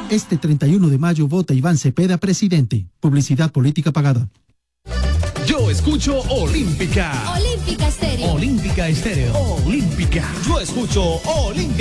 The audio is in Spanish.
Este 31 de mayo vota Iván Cepeda presidente. Publicidad política pagada. Yo escucho Olímpica. Olímpica Estéreo. Olímpica Estéreo. Olímpica. Yo escucho Olímpica.